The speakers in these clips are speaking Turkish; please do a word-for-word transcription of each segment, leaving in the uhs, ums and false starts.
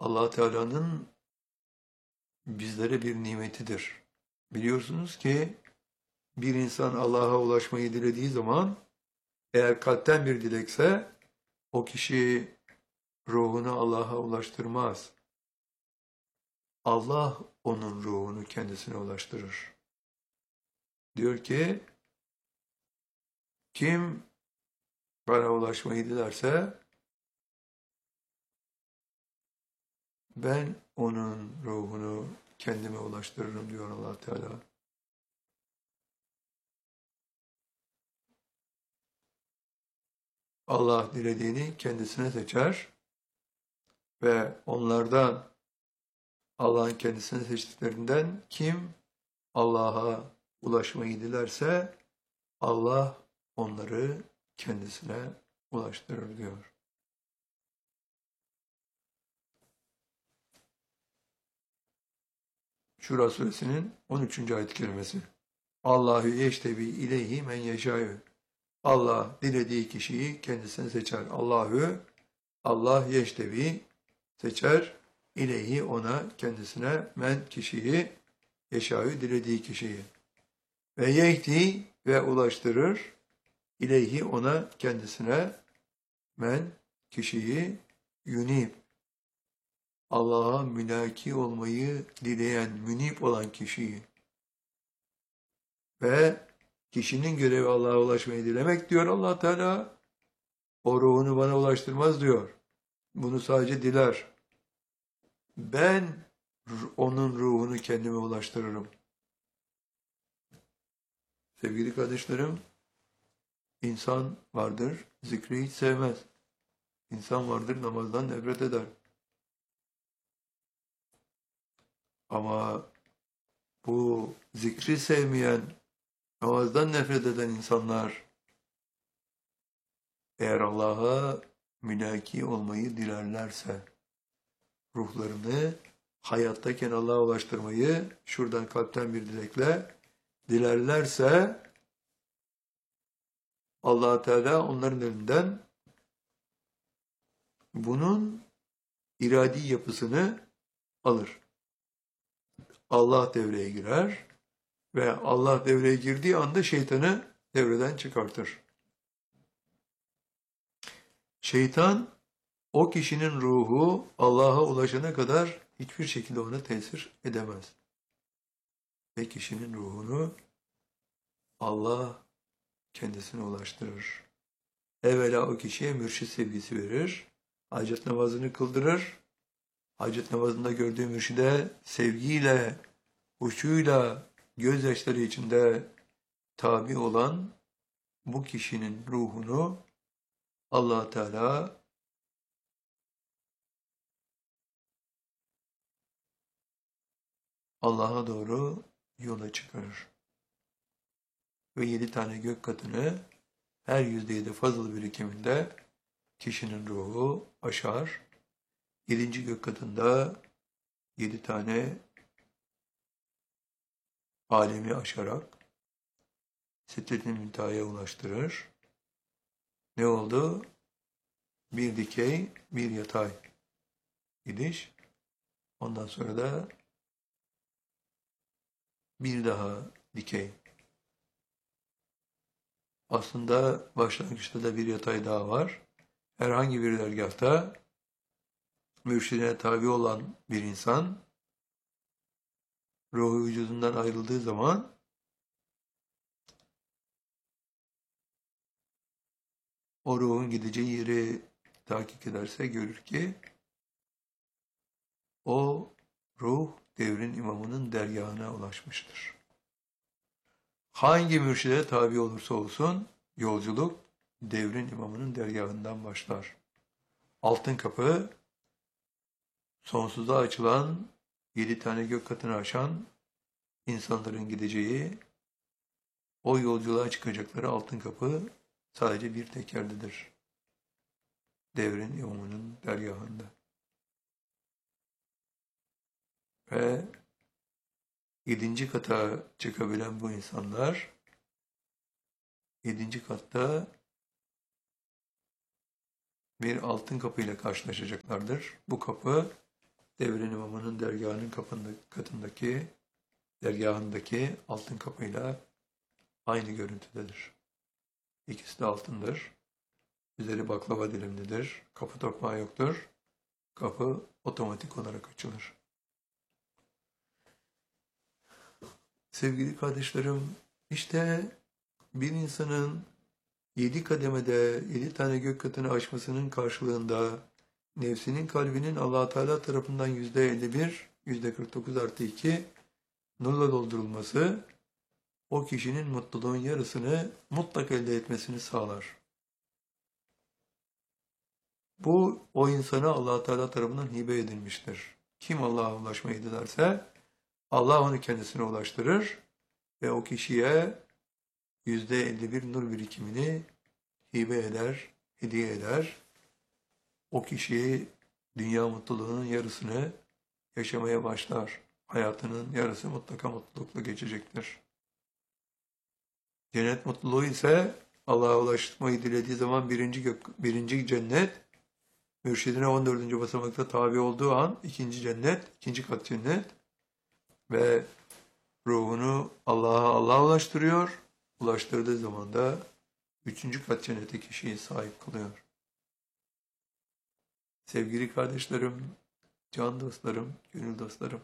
Allah Teala'nın bizlere bir nimetidir. Biliyorsunuz ki bir insan Allah'a ulaşmayı dilediği zaman eğer kalpten bir dilekse o kişi ruhunu Allah'a ulaştırmaz. Allah onun ruhunu kendisine ulaştırır. Diyor ki kim bana ulaşmayı dilerse ben onun ruhunu kendime ulaştırırım diyor Allah Teala. Allah dilediğini kendisine seçer ve onlardan Allah'ın kendisine seçtiklerinden kim Allah'a ulaşmayı dilerse Allah onları kendisine ulaştırır diyor. Şura suresinin on üçüncü ayet-i kerimesi. Allahu yeştebi ileyhi men yeşâ'ü. Allah dilediği kişiyi kendisine seçer. Allahu Allah yeştebi seçer. İleyhi ona kendisine men kişiyi yeşâ'ü dilediği kişiyi. Ve yehdi ve ulaştırır. İleyhi ona kendisine men kişiyi yunib. Allah'a mülaki olmayı dileyen, münip olan kişiyi. Ve kişinin görevi Allah'a ulaşmayı dilemek diyor Allah Teala. O ruhunu bana ulaştırmaz diyor. Bunu sadece diler. Ben onun ruhunu kendime ulaştırırım. Sevgili kardeşlerim, insan vardır, zikri hiç sevmez. İnsan vardır, namazdan nefret eder. Ama bu zikri sevmeyen, namazdan nefret eden insanlar eğer Allah'a mülaki olmayı dilerlerse, ruhlarını hayattayken Allah'a ulaştırmayı şuradan kalpten bir dilekle dilerlerse Allah Teala onların elinden bunun iradi yapısını alır. Allah devreye girer ve Allah devreye girdiği anda şeytanı devreden çıkartır. Şeytan o kişinin ruhu Allah'a ulaşana kadar hiçbir şekilde ona tesir edemez. Ve kişinin ruhunu Allah kendisine ulaştırır. Evvela o kişiye mürşid sevgisi verir. Hacet namazını kıldırır. Hacet namazında gördüğü mürşide sevgiyle, huşuyla, gözyaşları içinde tabi olan bu kişinin ruhunu Allah Teala Allah'a doğru yola çıkarır. Ve yedi tane gök katını her yüzde yedi fazıl birikiminde kişinin ruhu aşar. Yedinci gök katında yedi tane alemi aşarak Sidret-i Münteha'ya ulaştırır. Ne oldu? Bir dikey, bir yatay gidiş. Ondan sonra da bir daha dikey. Aslında başlangıçta da bir yatay daha var. Herhangi bir dergâhta mürşidine tabi olan bir insan ruhu vücudundan ayrıldığı zaman o ruhun gideceği yeri takip ederse görür ki o ruh devrin imamının dergahına ulaşmıştır. Hangi mürşide tabi olursa olsun yolculuk devrin imamının dergahından başlar. Altın kapı sonsuza açılan yedi tane gök katını aşan insanların gideceği o yolculuğa çıkacakları altın kapı sadece bir tek yerdedir. Devrin imamının dergahında. Ve yedinci kata çıkabilen bu insanlar yedinci katta bir altın kapıyla karşılaşacaklardır. Bu kapı Devran İmamı'nın dergahının kapında, katındaki, dergahındaki altın kapıyla aynı görüntüdedir. İkisi de altındır. Üzeri baklava dilimlidir. Kapı tokmağı yoktur. Kapı otomatik olarak açılır. Sevgili kardeşlerim, işte bir insanın yedi kademede yedi tane gök katını aşmasının karşılığında nefsinin kalbinin Allah Teala tarafından yüzde elli bir, yüzde kırk dokuz artı iki nurla doldurulması o kişinin mutluluğun yarısını mutlak elde etmesini sağlar. Bu o insana Allah Teala tarafından hibe edilmiştir. Kim Allah'a ulaşmayı dilerse Allah onu kendisine ulaştırır ve o kişiye yüzde elli bir nur birikimini hibe eder, hediye eder. O kişi dünya mutluluğunun yarısını yaşamaya başlar. Hayatının yarısı mutlaka mutlulukla geçecektir. Cennet mutluluğu ise Allah'a ulaşmayı dilediği zaman birinci, gök, birinci cennet, mürşidine on dördüncü basamakta tabi olduğu an ikinci cennet, ikinci kat cennet ve ruhunu Allah'a Allah ulaştırıyor. Ulaştırdığı zaman da üçüncü kat cennete kişiyi sahip kılıyor. Sevgili kardeşlerim, can dostlarım, gönül dostlarım.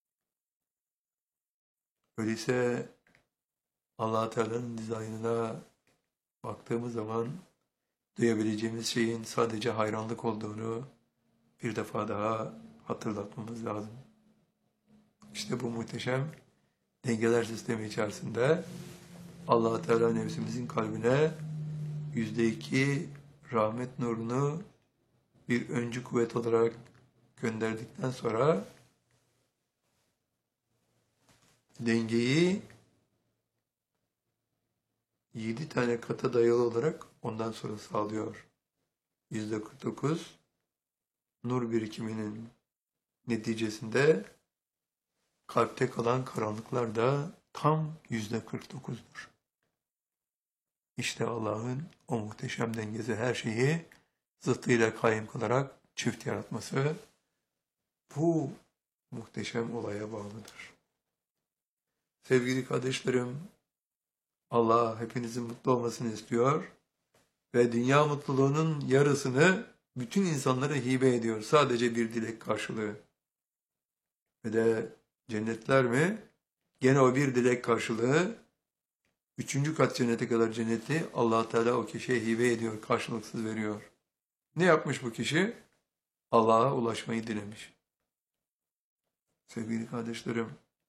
Öyleyse Allah Teala'nın dizaynına baktığımız zaman duyabileceğimiz şeyin sadece hayranlık olduğunu bir defa daha hatırlatmamız lazım. İşte bu muhteşem dengeler sistemi içerisinde Allah Teala nefsimizin kalbine yüzde iki rahmet nurunu bir öncü kuvvet olarak gönderdikten sonra dengeyi yedi tane kata dayalı olarak ondan sonra sağlıyor. yüzde kırk dokuz nur birikiminin neticesinde kalpte kalan karanlıklar da tam yüzde kırk dokuzdur. İşte Allah'ın o muhteşem dengesi her şeyi zıttıyla kaim kılarak çift yaratması bu muhteşem olaya bağlıdır. Sevgili kardeşlerim, Allah hepinizin mutlu olmasını istiyor ve dünya mutluluğunun yarısını bütün insanlara hibe ediyor. Sadece bir dilek karşılığı. Ve de cennetler mi? Gene o bir dilek karşılığı üçüncü kat cennete kadar cenneti Allah Teala o kişiye hibe ediyor, karşılıksız veriyor. Ne yapmış bu kişi? Allah'a ulaşmayı dilemiş. Sevgili kardeşlerim,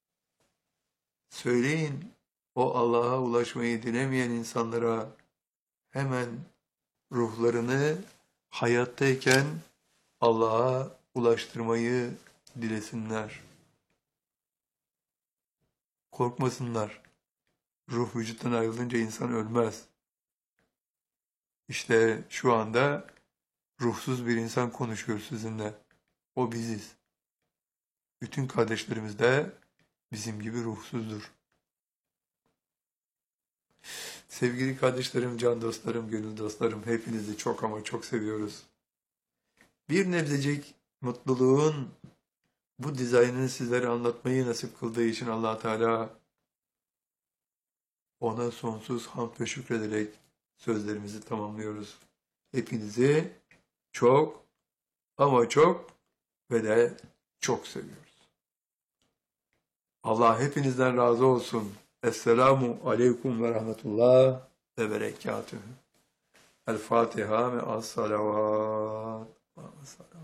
söyleyin o Allah'a ulaşmayı dilemeyen insanlara hemen ruhlarını hayattayken Allah'a ulaştırmayı dilesinler. Korkmasınlar. Ruh vücuttan ayrılınca insan ölmez. İşte şu anda ruhsuz bir insan konuşuyor sizinle. O biziz. Bütün kardeşlerimiz de bizim gibi ruhsuzdur. Sevgili kardeşlerim, can dostlarım, gönül dostlarım, hepinizi çok ama çok seviyoruz. Bir nebzecik mutluluğun bu dizaynını sizlere anlatmayı nasip kıldığı için Allah Teala ona sonsuz hamd ve şükrederek sözlerimizi tamamlıyoruz. Hepinizi çok ama çok ve de çok seviyoruz. Allah hepinizden razı olsun. Esselamu aleyküm ve rahmetullah ve berekatühü. El Fatiha ve as-salavat.